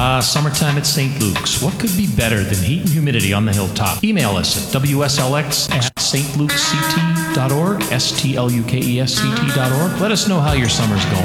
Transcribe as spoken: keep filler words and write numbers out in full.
Ah, summertime at Saint Luke's. What could be better than heat and humidity on the hilltop? Email us at W S L X at S T Lukes C T dot org, S T L U K E S C T dot org. Let us know how your summer's going.